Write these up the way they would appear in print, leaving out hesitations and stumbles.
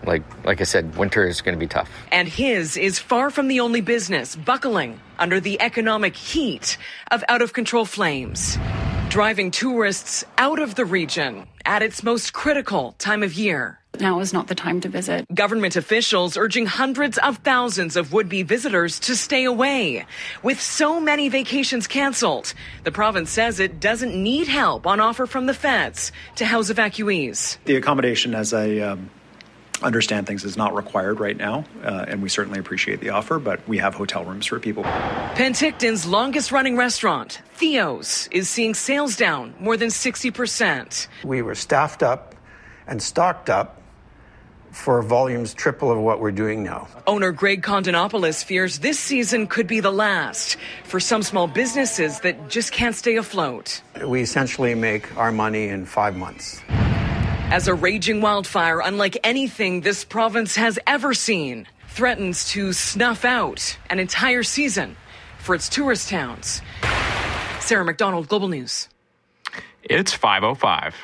Like I said, winter is going to be tough. And his is far from the only business buckling under the economic heat of out-of-control flames, driving tourists out of the region at its most critical time of year. Now is not the time to visit. Government officials urging hundreds of thousands of would-be visitors to stay away. With so many vacations canceled, the province says it doesn't need help on offer from the feds to house evacuees. The accommodation, as I understand things, is not required right now, and we certainly appreciate the offer, but we have hotel rooms for people. Penticton's longest-running restaurant, Theo's, is seeing sales down more than 60%. We were staffed up and stocked up for volumes triple of what we're doing now. Owner Greg Kondonopoulos fears this season could be the last for some small businesses that just can't stay afloat. We essentially make our money in 5 months. As a raging wildfire unlike anything this province has ever seen threatens to snuff out an entire season for its tourist towns. Sarah McDonald, Global News. It's 5:05.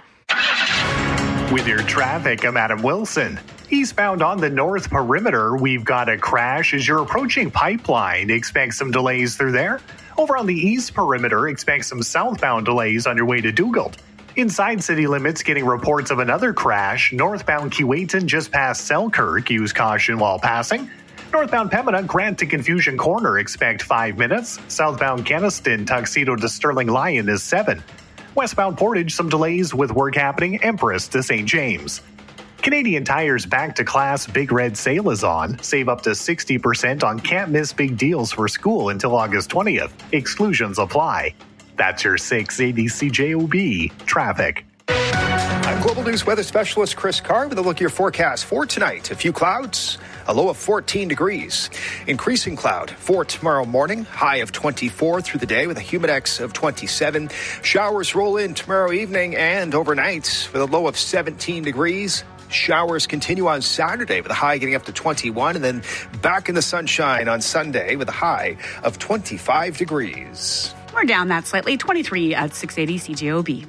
With your traffic, I'm Adam Wilson. Eastbound on the North Perimeter, we've got a crash as you're approaching Pipeline. Expect some delays through there. Over on the East Perimeter, expect some southbound delays on your way to Dugald. Inside city limits, getting reports of another crash. Northbound Keewatin just past Selkirk. Use caution while passing. Northbound Pembina, Grant to Confusion Corner. Expect 5 minutes. Southbound Kenaston, Tuxedo to Sterling Lyon is 7. Westbound Portage, some delays with work happening. Empress to St. James. Canadian Tire's Back to Class Big Red Sale is on. Save up to 60% on can't miss big deals for school until August 20th. Exclusions apply. That's your 680 CJOB traffic. I'm Global News weather specialist Chris Carr with a look at your forecast for tonight. A few clouds, a low of 14 degrees. Increasing cloud for tomorrow morning, high of 24 through the day with a humidex of 27. Showers roll in tomorrow evening and overnight with a low of 17 degrees. Showers continue on Saturday with a high getting up to 21, and then back in the sunshine on Sunday with a high of 25 degrees. We're down that slightly, 23 at 680 CJOB.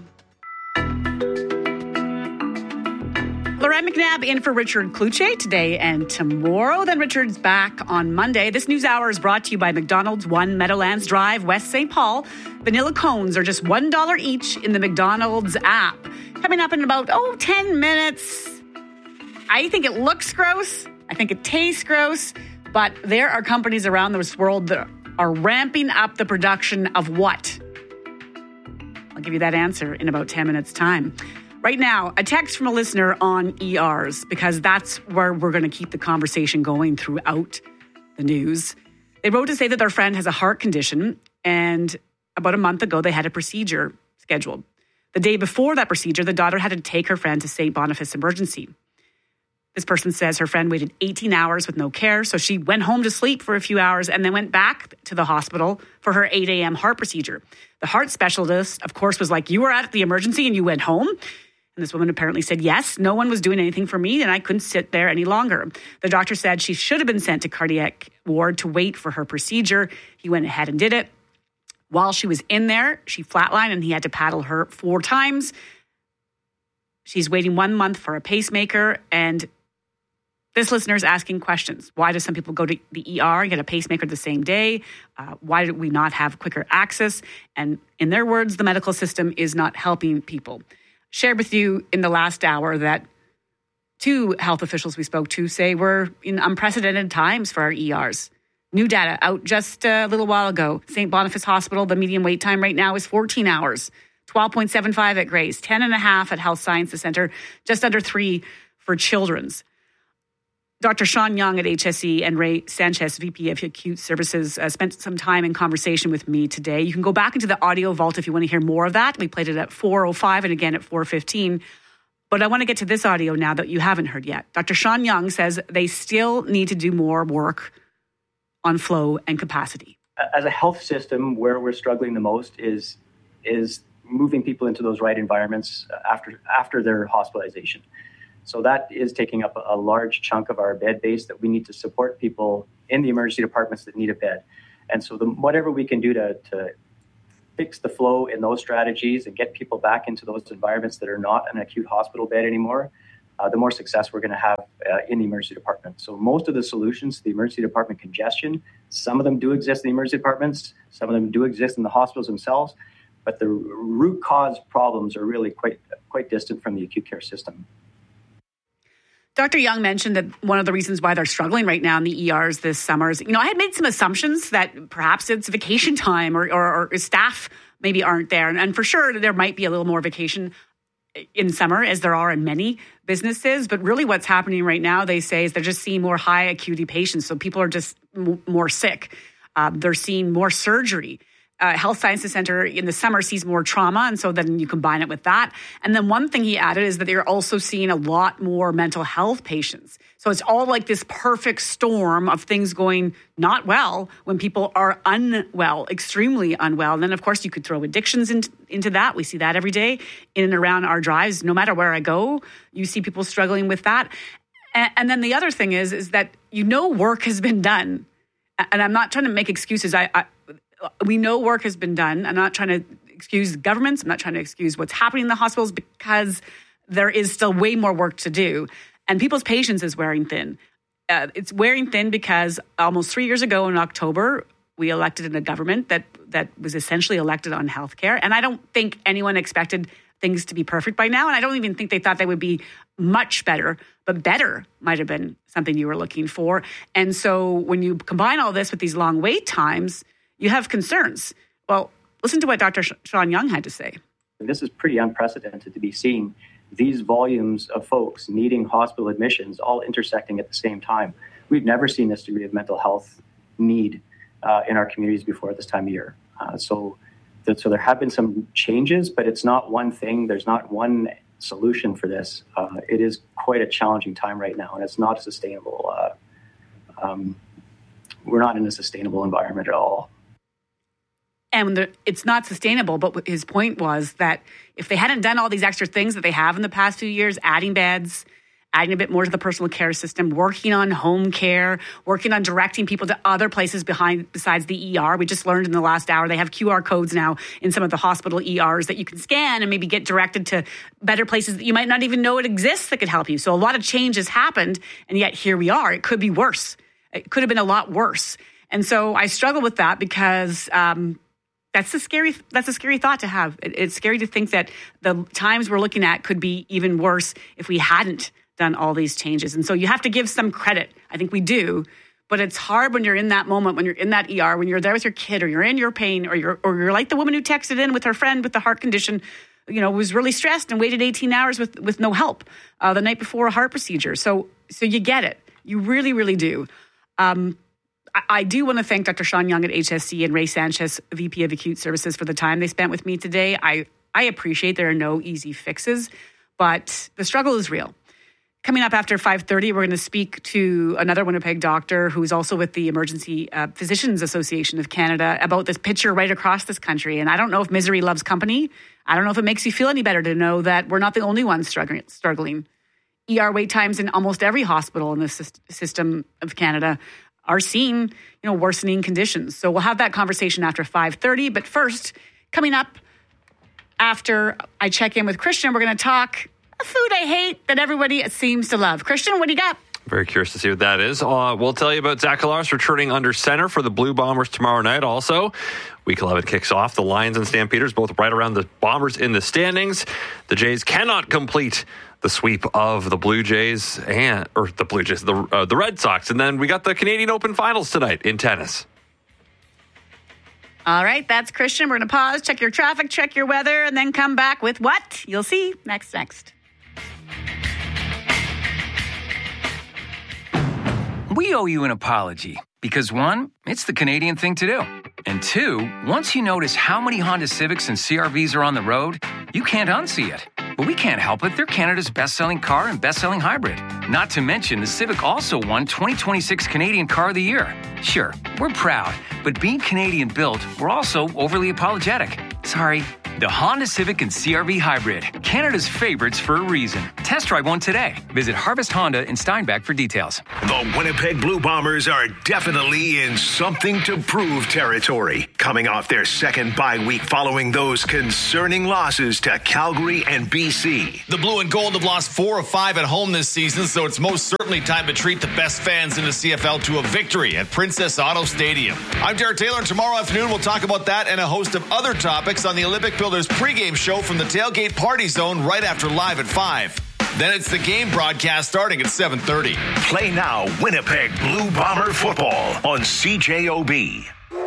Lorraine McNabb in for Richard Kluche today and tomorrow. Then Richard's back on Monday. This news hour is brought to you by McDonald's, 1 Meadowlands Drive, West St. Paul. Vanilla cones are just $1 each in the McDonald's app. Coming up in about, 10 minutes. I think it looks gross. I think it tastes gross. But there are companies around this world that are ramping up the production of what? I'll give you that answer in about 10 minutes' time. Right now, a text from a listener on ERs, because that's where we're going to keep the conversation going throughout the news. They wrote to say that their friend has a heart condition, and about a month ago, they had a procedure scheduled. The day before that procedure, the daughter had to take her friend to St. Boniface Emergency. This person says her friend waited 18 hours with no care, so she went home to sleep for a few hours and then went back to the hospital for her 8 a.m. heart procedure. The heart specialist, of course, was like, "You were at the emergency and you went home?" And this woman apparently said, "Yes, no one was doing anything for me and I couldn't sit there any longer." The doctor said she should have been sent to cardiac ward to wait for her procedure. He went ahead and did it. While she was in there, she flatlined and he had to paddle her 4 times. She's waiting 1 month for a pacemaker, and this listener is asking questions. Why do some people go to the ER and get a pacemaker the same day? Why do we not have quicker access? And in their words, the medical system is not helping people. Shared with you in the last hour that 2 health officials we spoke to say we're in unprecedented times for our ERs. New data out just a little while ago. St. Boniface Hospital, the median wait time right now is 14 hours. 12.75 at Grace, 10.5 at Health Sciences Centre, just under 3 for Children's. Dr. Sean Young at HSE and Ray Sanchez, VP of Acute Services, spent some time in conversation with me today. You can go back into the audio vault if you want to hear more of that. We played it at 4:05 and again at 4:15. But I want to get to this audio now that you haven't heard yet. Dr. Sean Young says they still need to do more work on flow and capacity. As a health system, where we're struggling the most is moving people into those right environments after their hospitalization. So that is taking up a large chunk of our bed base that we need to support people in the emergency departments that need a bed. And so whatever we can do to fix the flow in those strategies and get people back into those environments that are not an acute hospital bed anymore, the more success we're going to have in the emergency department. So most of the solutions to the emergency department congestion, some of them do exist in the emergency departments, some of them do exist in the hospitals themselves, but the root cause problems are really quite distant from the acute care system. Dr. Young mentioned that one of the reasons why they're struggling right now in the ERs this summer is, I had made some assumptions that perhaps it's vacation time or staff maybe aren't there. And for sure, there might be a little more vacation in summer, as there are in many businesses. But really what's happening right now, they say, is they're just seeing more high acuity patients. So people are just more sick. They're seeing more surgery. Health Sciences Center in the summer sees more trauma, and so then you combine it with that. And then one thing he added is that they're also seeing a lot more mental health patients. So it's all like this perfect storm of things going not well when people are unwell, extremely unwell. And then, of course, you could throw addictions into that. We see that every day in and around our drives. No matter where I go, you see people struggling with that. And then the other thing is that work has been done. And I'm not trying to make excuses. We know work has been done. I'm not trying to excuse governments. I'm not trying to excuse what's happening in the hospitals, because there is still way more work to do. And people's patience is wearing thin. It's wearing thin because almost 3 years ago in October, we elected a government that was essentially elected on healthcare. And I don't think anyone expected things to be perfect by now. And I don't even think they thought they would be much better, but better might have been something you were looking for. And so when you combine all this with these long wait times, you have concerns. Well, listen to what Dr. Sean Young had to say. This is pretty unprecedented to be seeing these volumes of folks needing hospital admissions all intersecting at the same time. We've never seen this degree of mental health need in our communities before at this time of year. So there have been some changes, but it's not one thing. There's not one solution for this. It is quite a challenging time right now, and it's not sustainable. We're not in a sustainable environment at all. And it's not sustainable, but his point was that if they hadn't done all these extra things that they have in the past few years, adding beds, adding a bit more to the personal care system, working on home care, working on directing people to other places besides the ER. We just learned in the last hour they have QR codes now in some of the hospital ERs that you can scan and maybe get directed to better places that you might not even know it exists that could help you. So a lot of change has happened, and yet here we are. It could be worse. It could have been a lot worse. And so I struggle with that because that's a scary thought to have. It's scary to think that the times we're looking at could be even worse if we hadn't done all these changes. And so you have to give some credit. I think we do. But it's hard when you're in that moment, when you're in that ER, when you're there with your kid, or you're in your pain, or you're like the woman who texted in with her friend with the heart condition, was really stressed and waited 18 hours with no help the night before a heart procedure. So you get it. You really, really do. I do want to thank Dr. Sean Young at HSC and Ray Sanchez, VP of Acute Services, for the time they spent with me today. I appreciate there are no easy fixes, but the struggle is real. Coming up after 5:30, we're going to speak to another Winnipeg doctor who's also with the Emergency Physicians Association of Canada about this picture right across this country. And I don't know if misery loves company. I don't know if it makes you feel any better to know that we're not the only ones struggling. ER wait times in almost every hospital in the system of Canada are seeing, worsening conditions. So we'll have that conversation after 5:30. But first, coming up after I check in with Christian, we're going to talk a food I hate that everybody seems to love. Christian, what do you got? Very curious to see what that is. We'll tell you about Zach Collaros returning under center for the Blue Bombers tomorrow night. Also, Week 11 kicks off. The Lions and Stampeders both right around the Bombers in the standings. The Jays cannot complete the sweep of the Blue Jays the Red Sox. And then we got the Canadian Open Finals tonight in tennis. All right, that's Christian. We're going to pause, check your traffic, check your weather, and then come back with what? You'll see next. We owe you an apology because, one, it's the Canadian thing to do. And two, once you notice how many Honda Civics and CR-Vs are on the road, you can't unsee it. But we can't help it. They're Canada's best-selling car and best-selling hybrid. Not to mention, the Civic also won 2026 Canadian Car of the Year. Sure, we're proud, but being Canadian-built, we're also overly apologetic. Sorry, The Honda Civic and CR-V Hybrid, Canada's favorites for a reason. Test drive one today. Visit Harvest Honda in Steinbach for details. The Winnipeg Blue Bombers are definitely in something to prove territory, coming off their second bye week following those concerning losses to Calgary and BC. The Blue and Gold have lost 4 of 5 at home this season, so it's most certainly time to treat the best fans in the CFL to a victory at Princess Auto Stadium. I'm Derek Taylor, and tomorrow afternoon we'll talk about that and a host of other topics on the Olympic Builders pregame show from the Tailgate Party Zone right after Live at 5. Then it's the game broadcast starting at 7:30. Play now Winnipeg Blue Bomber football on CJOB.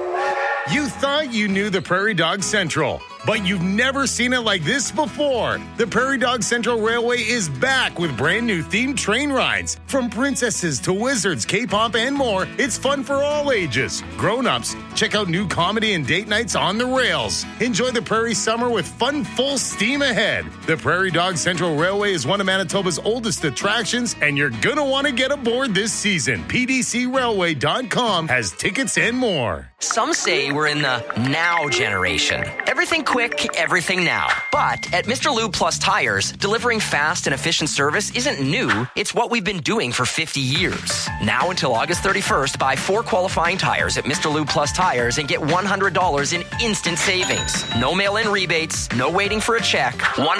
You thought you knew the Prairie Dog Central, but you've never seen it like this before. The Prairie Dog Central Railway is back with brand new themed train rides. From princesses to wizards, K-pop, and more, it's fun for all ages. Grown-ups, check out new comedy and date nights on the rails. Enjoy the Prairie summer with fun full steam ahead. The Prairie Dog Central Railway is one of Manitoba's oldest attractions, and you're going to want to get aboard this season. PDCRailway.com has tickets and more. Some say we're in the now generation. Everything quick, everything now. But at Mr. Lube Plus Tires, delivering fast and efficient service isn't new. It's what we've been doing for 50 years. Now until August 31st, buy 4 qualifying tires at Mr. Lube Plus Tires and get $100 in instant savings. No mail-in rebates, no waiting for a check.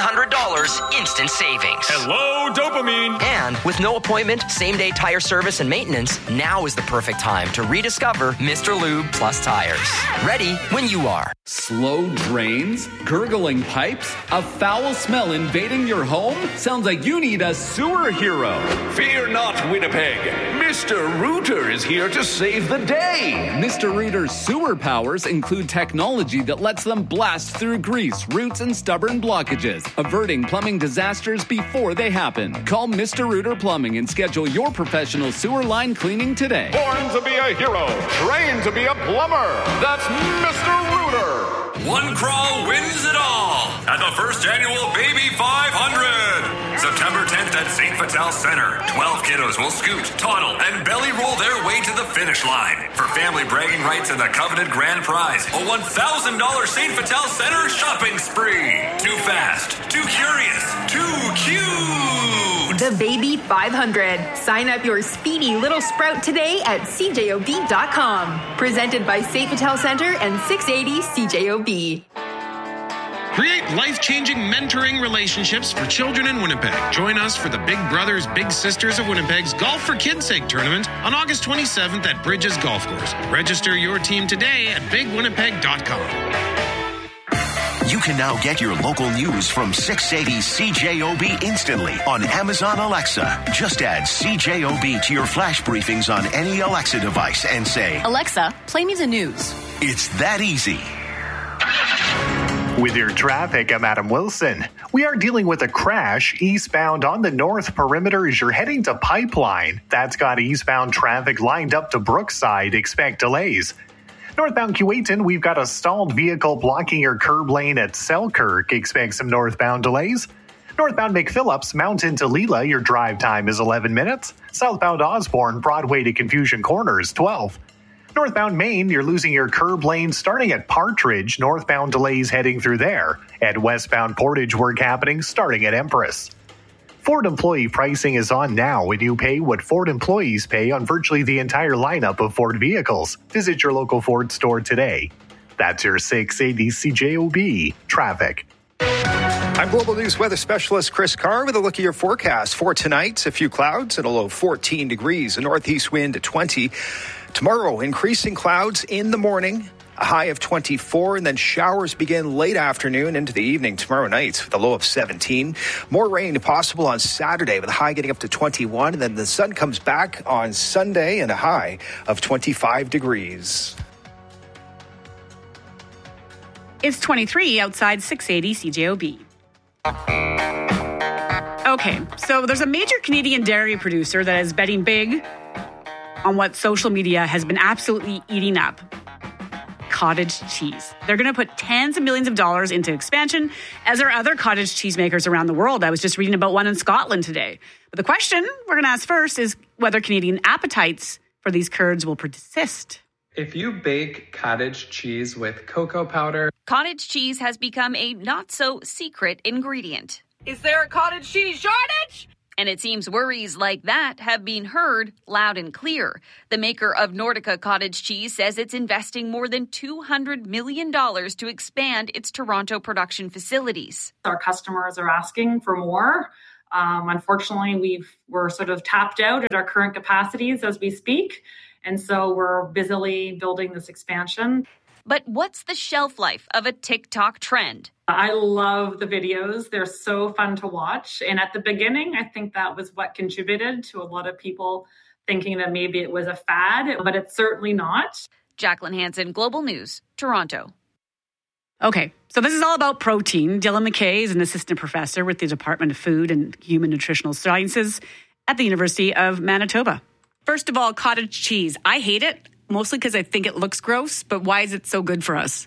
$100 instant savings. Hello, dopamine. And with no appointment, same-day tire service and maintenance, now is the perfect time to rediscover Mr. Lube Plus Tires. Ready when you are. Slow drains? Gurgling pipes? A foul smell invading your home? Sounds like you need a sewer hero. Fear not, Winnipeg. Mr. Rooter is here to save the day. Mr. Rooter's sewer powers include technology that lets them blast through grease, roots, and stubborn blockages, averting plumbing disasters before they happen. Call Mr. Rooter Plumbing and schedule your professional sewer line cleaning today. Born to be a hero, trained to be a plumber. That's Mr. Rooter. One crawl wins it all at the first annual Baby 500. September 10th at St. Vital Center. 12 kiddos will scoot, toddle, and belly roll their way to the finish line. For family bragging rights and the coveted grand prize, a $1,000 St. Vital Center shopping spree. Too fast, too curious, too cute. The Baby 500. Sign up your speedy little sprout today at CJOB.com. Presented by St. Vital Center and 680 CJOB. Create life-changing mentoring relationships for children in Winnipeg. Join us for the Big Brothers Big Sisters of Winnipeg's Golf for Kids' Sake tournament on August 27th at Bridges Golf Course. Register your team today at bigwinnipeg.com. You can now get your local news from 680 CJOB instantly on Amazon Alexa. Just add CJOB to your flash briefings on any Alexa device and say, Alexa, play me the news. It's that easy. With your traffic, I'm Adam Wilson. We are dealing with a crash eastbound on the North Perimeter as you're heading to Pipeline. That's got eastbound traffic lined up to Brookside. Expect delays. Northbound Keewatin, we've got a stalled vehicle blocking your curb lane at Selkirk. Expect some northbound delays. Northbound McPhillips, Mountain to Leela, your drive time is 11 minutes. Southbound Osborne, Broadway to Confusion Corners, 12. Northbound Maine, you're losing your curb lane starting at Partridge. Northbound delays heading through there. At westbound Portage, work happening starting at Empress. Ford employee pricing is on now when you pay what Ford employees pay on virtually the entire lineup of Ford vehicles. Visit your local Ford store today. That's your 680 CJOB traffic. I'm Global News weather specialist Chris Carr with a look at your forecast for tonight. A few clouds and a low of 14 degrees, a northeast wind at 20. Tomorrow, increasing clouds in the morning, a high of 24, and then showers begin late afternoon into the evening tomorrow night with a low of 17. More rain possible on Saturday with a high getting up to 21, and then the sun comes back on Sunday and a high of 25 degrees. It's 23 outside 680 CJOB. Okay, so there's a major Canadian dairy producer that is betting big on what social media has been absolutely eating up. Cottage cheese. They're going to put tens of millions of dollars into expansion, as are other cottage cheese makers around the world. I was just reading about one in Scotland today. But the question we're going to ask first is whether Canadian appetites for these curds will persist. If you bake cottage cheese with cocoa powder, cottage cheese has become a not-so-secret ingredient. Is there a cottage cheese shortage? And it seems worries like that have been heard loud and clear. The maker of Nordica cottage cheese says it's investing more than $200 million to expand its Toronto production facilities. Our customers are asking for more. Unfortunately, we're sort of tapped out at our current capacities as we speak. And so we're busily building this expansion. But what's the shelf life of a TikTok trend? I love the videos. They're so fun to watch. And at the beginning, I think that was what contributed to a lot of people thinking that maybe it was a fad, but it's certainly not. Jacqueline Hansen, Global News, Toronto. Okay, so this is all about protein. Dylan McKay is an assistant professor with the Department of Food and Human Nutritional Sciences at the University of Manitoba. First of all, cottage cheese. I hate it, mostly because I think it looks gross, but why is it so good for us?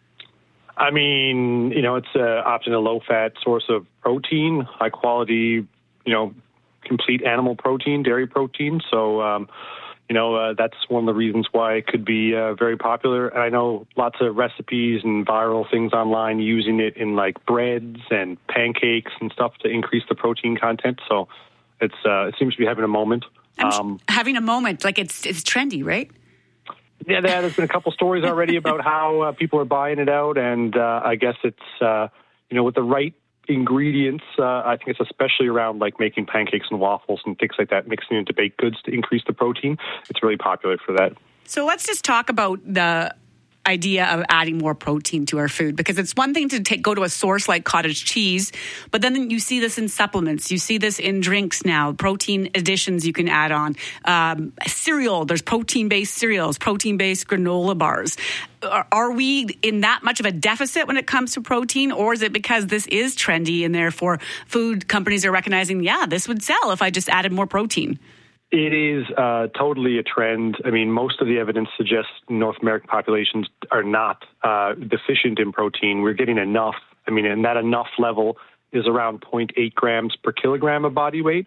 I mean, it's often a low-fat source of protein, high-quality, complete animal protein, dairy protein. So, that's one of the reasons why it could be very popular. And I know lots of recipes and viral things online using it in like breads and pancakes and stuff to increase the protein content. So it seems to be having a moment. Having a moment, like it's trendy, right? Yeah, there's been a couple stories already about how people are buying it out, and I guess it's with the right ingredients. I think it's especially around like making pancakes and waffles and things like that, mixing into baked goods to increase the protein. It's really popular for that. So let's just talk about the idea of adding more protein to our food, because it's one thing to go to a source like cottage cheese, but then you see this in supplements, you see this in drinks now, protein additions you can add on. Cereal, there's protein-based cereals, protein-based granola bars. Are we in that much of a deficit when it comes to protein, or is it because this is trendy and therefore food companies are recognizing, this would sell if I just added more protein? It is totally a trend. I mean, most of the evidence suggests North American populations are not deficient in protein. We're getting enough. I mean, and that enough level is around 0.8 grams per kilogram of body weight.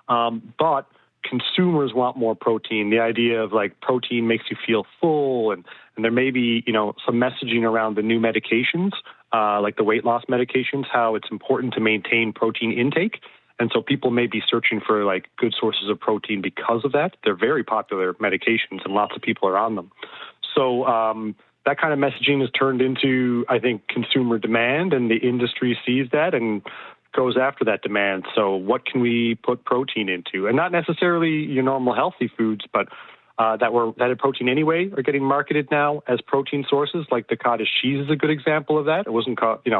But consumers want more protein. The idea of like protein makes you feel full, and there may be, some messaging around the new medications, like the weight loss medications, how it's important to maintain protein intake. And so people may be searching for like good sources of protein because of that. They're very popular medications and lots of people are on them. So that kind of messaging has turned into, I think, consumer demand, and the industry sees that and goes after that demand. So what can we put protein into? And not necessarily your normal healthy foods, but that had protein anyway are getting marketed now as protein sources. Like the cottage cheese is a good example of that. It wasn't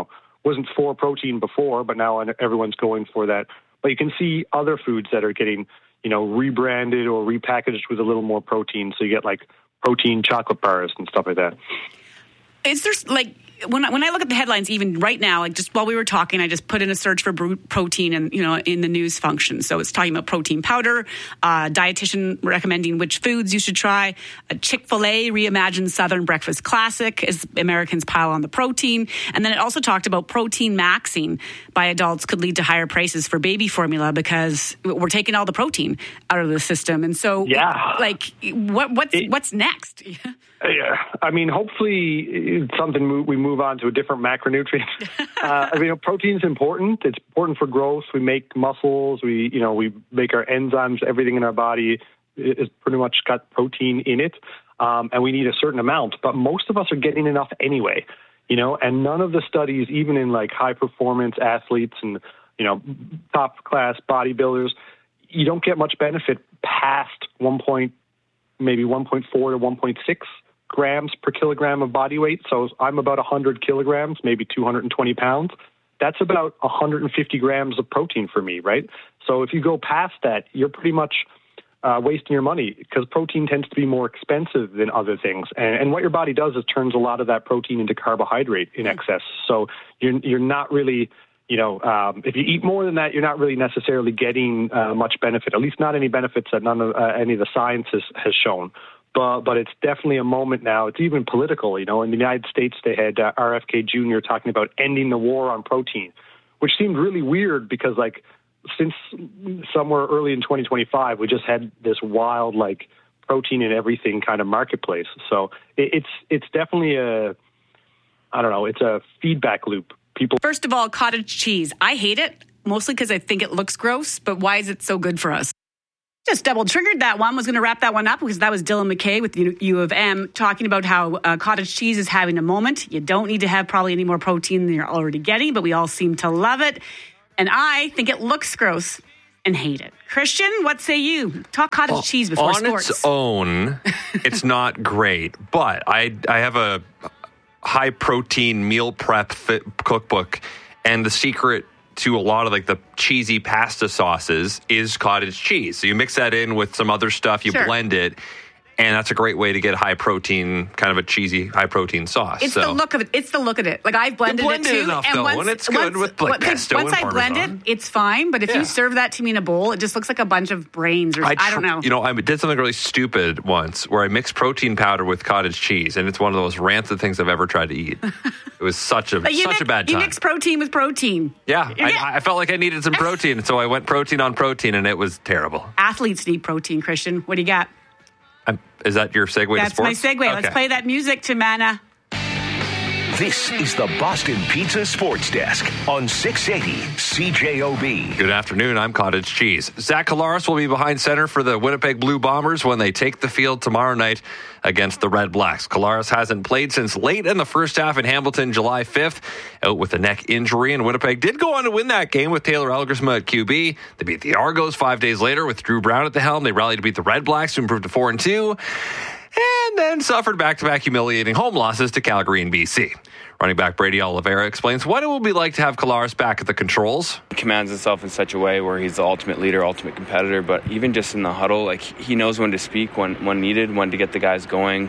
for protein before, but now everyone's going for that. But you can see other foods that are getting, rebranded or repackaged with a little more protein. So you get like protein chocolate bars and stuff like that. Is there like, when I look at the headlines, even right now, like just while we were talking, I just put in a search for protein and, in the news function. So it's talking about protein powder, dietitian recommending which foods you should try, a Chick-fil-A reimagined Southern breakfast classic as Americans pile on the protein. And then it also talked about protein maxing by adults could lead to higher prices for baby formula because we're taking all the protein out of the system. And so, what's next? Yeah, I mean, hopefully it's something we move on to a different macronutrient. Protein is important. It's important for growth. We make muscles. We make our enzymes. Everything in our body is pretty much got protein in it, and we need a certain amount. But most of us are getting enough anyway, And none of the studies, even in like high performance athletes and top class bodybuilders, you don't get much benefit past 1.4 to 1.6 grams per kilogram of body weight. So I'm about 100 kilograms, maybe 220 pounds. That's about 150 grams of protein for me, right? So if you go past that, you're pretty much wasting your money because protein tends to be more expensive than other things. And what your body does is turns a lot of that protein into carbohydrate in excess. So you're not really, if you eat more than that, you're not really necessarily getting much benefit, at least not any benefits that none of any of the science has shown. But it's definitely a moment now. It's even political, In the United States, they had RFK Jr. talking about ending the war on protein, which seemed really weird because, since somewhere early in 2025, we just had this wild, protein in everything kind of marketplace. So it's definitely it's a feedback loop. People. First of all, cottage cheese. I hate it, mostly because I think it looks gross, but why is it so good for us? Just double triggered that one. Was going to wrap that one up because that was Dylan McKay with U of M talking about how cottage cheese is having a moment. You don't need to have probably any more protein than you're already getting, but we all seem to love it. And I think it looks gross and hate it. Christian, what say you? Talk cottage cheese before sports. On its own, it's not great, but I have a high protein meal prep cookbook, and the secret to a lot of like the cheesy pasta sauces is cottage cheese. So you mix that in with some other stuff, you blend it, and that's a great way to get high protein, kind of a cheesy high protein sauce. It's the look of it. It's the look of it. Like I've blended it too. Enough, and it's good with like pesto once and I blend it, it's fine. But if you serve that to me in a bowl, it just looks like a bunch of brains. Or I don't know. You know, I did something really stupid once where I mixed protein powder with cottage cheese, and it's one of the most rancid things I've ever tried to eat. It was such a bad time. You mix protein with protein. Yeah, I felt like I needed some protein, so I went protein on protein, and it was terrible. Athletes need protein, Christian. What do you got? Is that your segue to sports? That's my segue. Okay. Let's play that music, Timana. This is the Boston Pizza Sports Desk on 680 CJOB. Good afternoon. I'm Cottage Cheese. Zach Collaros will be behind center for the Winnipeg Blue Bombers when they take the field tomorrow night against the Red Blacks. Collaros hasn't played since late in the first half in Hamilton, July 5th, out with a neck injury, and Winnipeg did go on to win that game with Taylor Elgersma at QB. They beat the Argos 5 days later with Drew Brown at the helm. They rallied to beat the Red Blacks to improve to 4-2. And then suffered back-to-back humiliating home losses to Calgary and BC. Running back Brady Oliveira explains what it will be like to have Collaros back at the controls. He commands himself in such a way where he's the ultimate leader, ultimate competitor, but even just in the huddle, like he knows when to speak, when needed, when to get the guys going.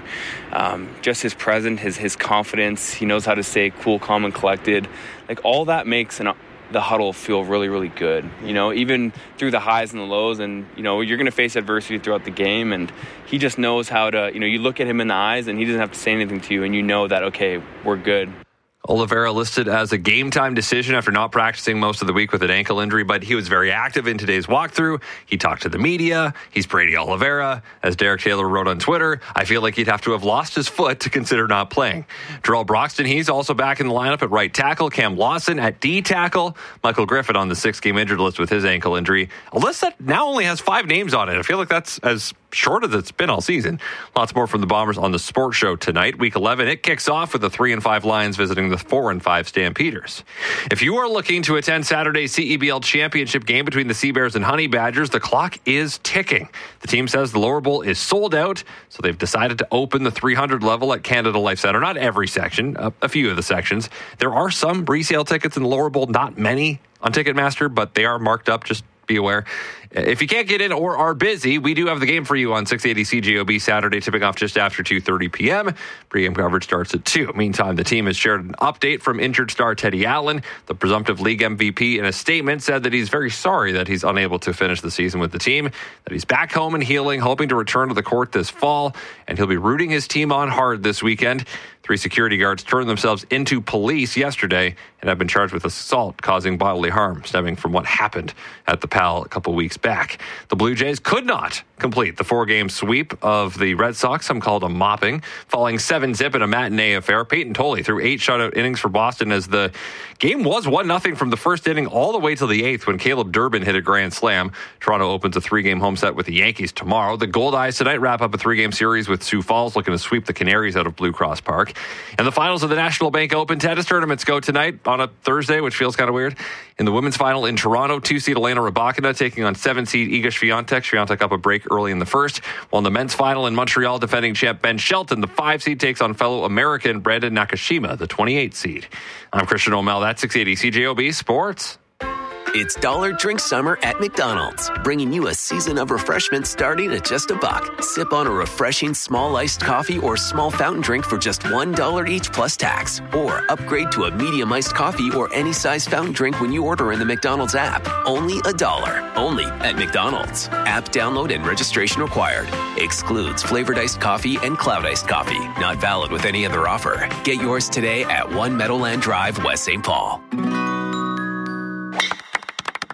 Just his presence, his confidence, he knows how to stay cool, calm, and collected. Like all that makes the huddle feel really, really good. You know, even through the highs and the lows, and you know you're going to face adversity throughout the game, and he just knows how to. You know, you look at him in the eyes, and he doesn't have to say anything to you, and you know that okay, we're good. Oliveira listed as a game-time decision after not practicing most of the week with an ankle injury, but he was very active in today's walkthrough. He talked to the media. He's Brady Oliveira. As Derek Taylor wrote on Twitter, I feel like he'd have to have lost his foot to consider not playing. Jarrell Broxton, he's also back in the lineup at right tackle. Cam Lawson at D tackle. Michael Griffin on the 6-game injured list with his ankle injury. A list that now only has 5 names on it. I feel like that's as short as it's been all season. Lots more from the Bombers on the Sports Show tonight. Week 11, it kicks off with the 3-5 Lions visiting the 4-5 Stampeders. If you are looking to attend Saturday's CEBL Championship game between the Sea Bears and Honey Badgers, the clock is ticking. The team says the lower bowl is sold out, so they've decided to open the 300 level at Canada Life Centre. Not every section, a few of the sections. There are some resale tickets in the lower bowl, not many on Ticketmaster, but they are marked up. Just be aware. If you can't get in or are busy, we do have the game for you on 680 CJOB Saturday, tipping off just after 2:30 p.m. Pre-game coverage starts at 2. Meantime, the team has shared an update from injured star Teddy Allen. The presumptive league MVP in a statement said that he's very sorry that he's unable to finish the season with the team, that he's back home and healing, hoping to return to the court this fall, and he'll be rooting his team on hard this weekend. 3 security guards turned themselves into police yesterday and have been charged with assault causing bodily harm stemming from what happened at the PAL a couple weeks back. The Blue Jays could not complete the 4-game sweep of the Red Sox, some called a mopping, falling 7-0 in a matinee affair. Peyton Tolley threw 8 shutout innings for Boston as the game was 1-0 from the first inning all the way to the 8th when Caleb Durbin hit a grand slam. Toronto opens a 3-game home set with the Yankees tomorrow. The Gold Eyes tonight wrap up a 3-game series with Sioux Falls looking to sweep the Canaries out of Blue Cross Park. And the finals of the National Bank Open tennis tournaments go tonight on a Thursday, which feels kind of weird. In the women's final in Toronto, 2-seed Elena Rybakina taking on 7-seed Iga Swiatek. Swiatek up a break early in the first. While in the men's final in Montreal, defending champ Ben Shelton, the 5-seed takes on fellow American Brandon Nakashima, the 28-seed. I'm Christian O'Mel. That's 680 CJOB Sports. It's Dollar Drink Summer at McDonald's, bringing you a season of refreshment starting at just $1. Sip on a refreshing small iced coffee or small fountain drink for just $1 each plus tax. Or upgrade to a medium iced coffee or any size fountain drink when you order in the McDonald's app. Only $1. Only at McDonald's. App download and registration required. Excludes flavored iced coffee and cloud iced coffee. Not valid with any other offer. Get yours today at 1 Meadowland Drive, West St. Paul.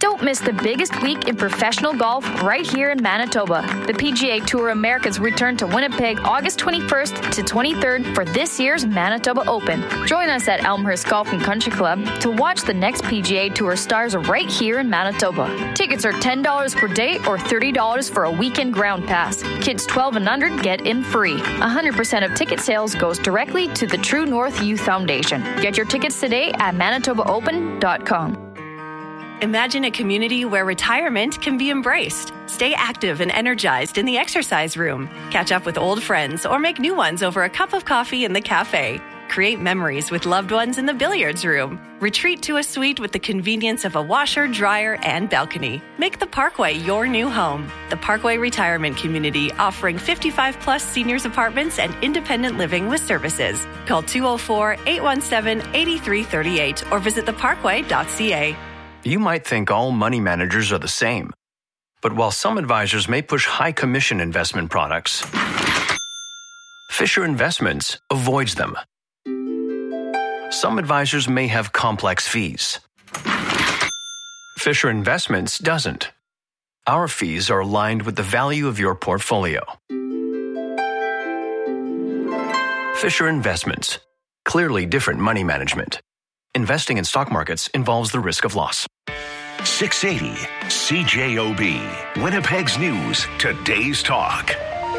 Don't miss the biggest week in professional golf right here in Manitoba. The PGA Tour Americas return to Winnipeg August 21st to 23rd for this year's Manitoba Open. Join us at Elmhurst Golf and Country Club to watch the next PGA Tour stars right here in Manitoba. Tickets are $10 per day or $30 for a weekend ground pass. Kids 12 and under get in free. 100% of ticket sales goes directly to the True North Youth Foundation. Get your tickets today at manitobaopen.com. Imagine a community where retirement can be embraced. Stay active and energized in the exercise room. Catch up with old friends or make new ones over a cup of coffee in the cafe. Create memories with loved ones in the billiards room. Retreat to a suite with the convenience of a washer, dryer, and balcony. Make the Parkway your new home. The Parkway Retirement Community, offering 55-plus seniors apartments and independent living with services. Call 204-817-8338 or visit theparkway.ca. You might think all money managers are the same. But while some advisors may push high commission investment products, Fisher Investments avoids them. Some advisors may have complex fees. Fisher Investments doesn't. Our fees are aligned with the value of your portfolio. Fisher Investments. Clearly different money management. Investing in stock markets involves the risk of loss. 680 CJOB. Winnipeg's News. Today's Talk.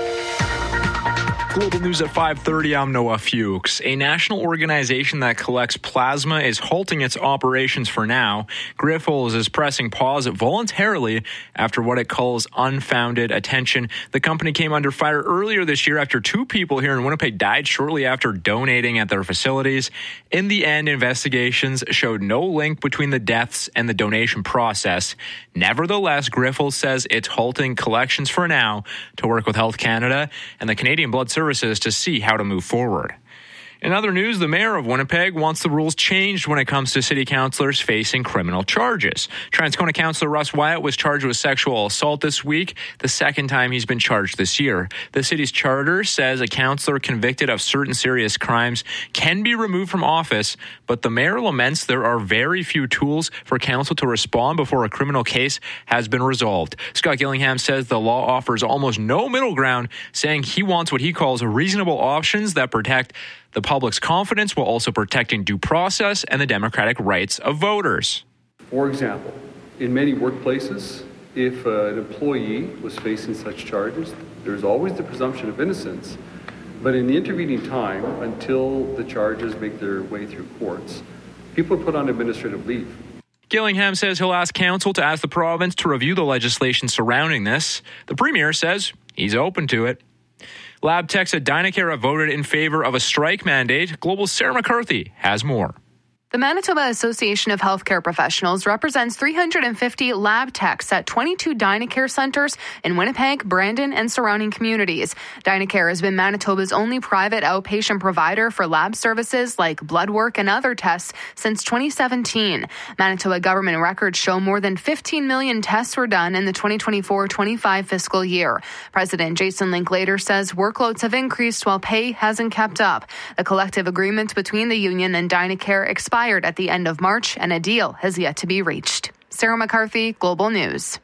Global News at 5:30, I'm Noah Fuchs. A national organization that collects plasma is halting its operations for now. Grifols is pressing pause voluntarily after what it calls unfounded attention. The company came under fire earlier this year after 2 people here in Winnipeg died shortly after donating at their facilities. In the end, investigations showed no link between the deaths and the donation process. Nevertheless, Grifols says it's halting collections for now to work with Health Canada and the Canadian Blood Services to see how to move forward. In other news, the mayor of Winnipeg wants the rules changed when it comes to city councillors facing criminal charges. Transcona councillor Russ Wyatt was charged with sexual assault this week, the second time he's been charged this year. The city's charter says a councillor convicted of certain serious crimes can be removed from office, but the mayor laments there are very few tools for council to respond before a criminal case has been resolved. Scott Gillingham says the law offers almost no middle ground, saying he wants what he calls reasonable options that protect the public's confidence while also protecting due process and the democratic rights of voters. For example, in many workplaces, if an employee was facing such charges, there's always the presumption of innocence. But in the intervening time, until the charges make their way through courts, people are put on administrative leave. Gillingham says he'll ask council to ask the province to review the legislation surrounding this. The premier says he's open to it. Lab techs at Dynacare have voted in favor of a strike mandate. Global's Sarah McCarthy has more. The Manitoba Association of Healthcare Professionals represents 350 lab techs at 22 Dynacare centers in Winnipeg, Brandon, and surrounding communities. Dynacare has been Manitoba's only private outpatient provider for lab services like blood work and other tests since 2017. Manitoba government records show more than 15 million tests were done in the 2024-25 fiscal year. President Jason Linklater says workloads have increased while pay hasn't kept up. The collective agreement between the union and Dynacare expired at the end of March, and a deal has yet to be reached. Sarah McCarthy, Global News.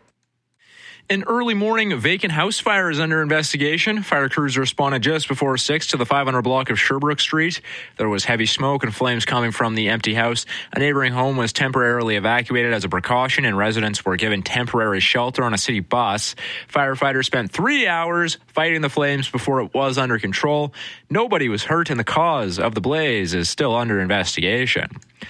An early morning vacant house fire is under investigation. Fire crews responded just before 6 to the 500 block of Sherbrooke Street. There was heavy smoke and flames coming from the empty house. A neighboring home was temporarily evacuated as a precaution, and residents were given temporary shelter on a city bus. Firefighters spent 3 hours fighting the flames before it was under control. Nobody was hurt, and the cause of the blaze is still under investigation.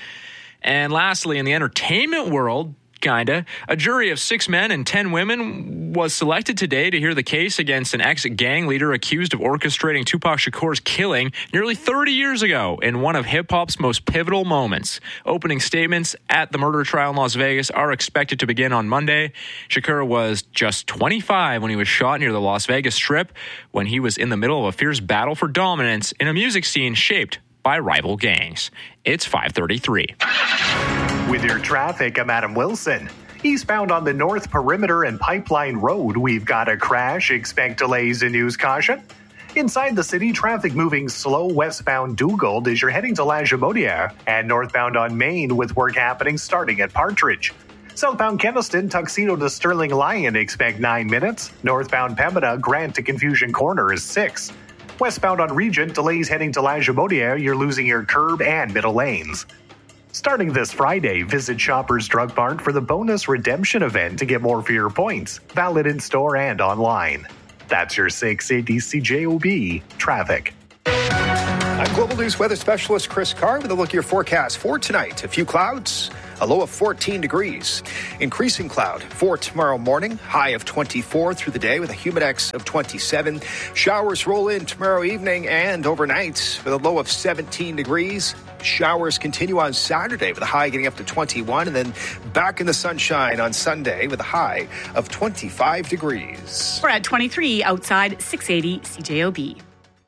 And lastly, in the entertainment world, a jury of 6 men and 10 women was selected today to hear the case against an ex-gang leader accused of orchestrating Tupac Shakur's killing nearly 30 years ago in one of hip-hop's most pivotal moments. Opening statements at the murder trial in Las Vegas are expected to begin on Monday. Shakur was just 25 when he was shot near the Las Vegas Strip when he was in the middle of a fierce battle for dominance in a music scene shaped by rival gangs. It's 5:33. With your traffic, I'm Adam Wilson. Eastbound on the North Perimeter and Pipeline Road, we've got a crash. Expect delays and use caution. Inside the city, traffic moving slow westbound Dugald as you're heading to La Jamodière, and northbound on Main with work happening starting at Partridge. Southbound Keniston, Tuxedo to Sterling Lion, expect 9 minutes. Northbound Pembina, Grant to Confusion Corner is 6. Westbound on Regent, delays heading to La Jabaudière, you're losing your curb and middle lanes. Starting this Friday, visit Shoppers Drug Mart for the bonus redemption event to get more for your points. Valid in store and online. That's your 680 CJOB traffic. I'm Global News weather specialist Chris Carr with a look at your forecast for tonight. A few clouds, a low of 14 degrees. Increasing cloud for tomorrow morning, high of 24 through the day with a humidex of 27. Showers roll in tomorrow evening and overnight with a low of 17 degrees. Showers continue on Saturday with a high getting up to 21, and then back in the sunshine on Sunday with a high of 25 degrees. We're at 23 outside 680 CJOB.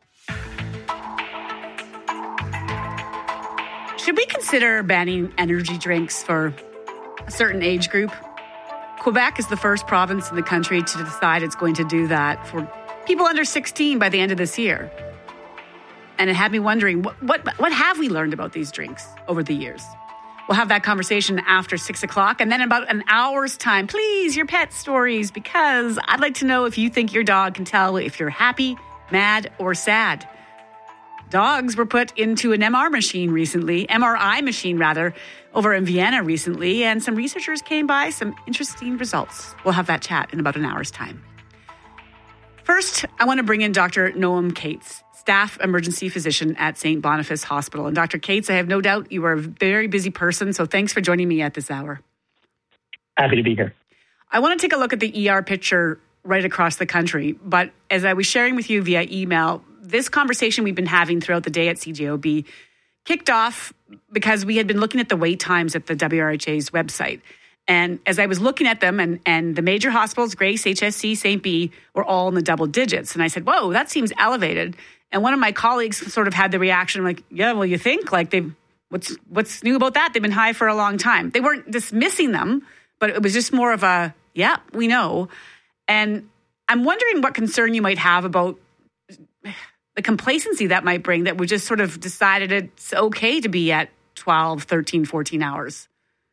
Should we consider banning energy drinks for a certain age group? Quebec is the first province in the country to decide it's going to do that for people under 16 by the end of this year. And it had me wondering, what have we learned about these drinks over the years? We'll have that conversation after 6 o'clock. And then in about an hour's time, please, your pet stories, because I'd like to know if you think your dog can tell if you're happy, mad, or sad. Dogs were put into an MRI machine, over in Vienna recently, and some researchers came by some interesting results. We'll have that chat in about an hour's time. First, I want to bring in Dr. Noam Cates, staff emergency physician at St. Boniface Hospital. And Dr. Cates, I have no doubt you are a very busy person, so thanks for joining me at this hour. Happy to be here. I want to take a look at the ER picture right across the country, but as I was sharing with you via email, this conversation we've been having throughout the day at CJOB kicked off because we had been looking at the wait times at the WRHA's website. And as I was looking at them, and the major hospitals, Grace, HSC, St. B, were all in the double digits. And I said, whoa, that seems elevated. And one of my colleagues sort of had the reaction, like, yeah, well, you think? Like, what's new about that? They've been high for a long time. They weren't dismissing them, but it was just more of a, yeah, we know. And I'm wondering what concern you might have about the complacency that might bring, that we just sort of decided it's okay to be at 12, 13, 14 hours.